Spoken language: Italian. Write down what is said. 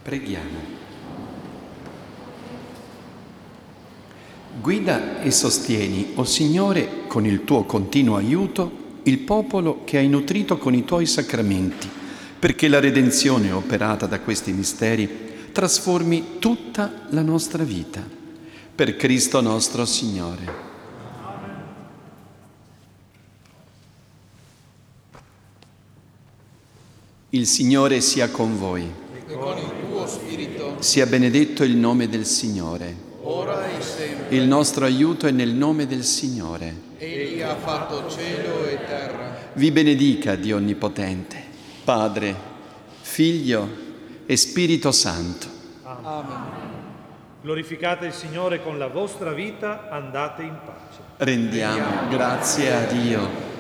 Preghiamo. Guida e sostieni, o Signore, con il tuo continuo aiuto, il popolo che hai nutrito con i tuoi sacramenti, perché la redenzione operata da questi misteri trasformi tutta la nostra vita. Per Cristo nostro Signore. Il Signore sia con voi. E con il tuo spirito. Sia benedetto il nome del Signore. Ora e sempre. Il nostro aiuto è nel nome del Signore. Egli ha fatto cielo e terra. Vi benedica Dio Onnipotente, Padre, Figlio e Spirito Santo. Amen. Glorificate il Signore con la vostra vita, andate in pace. Rendiamo grazie a Dio.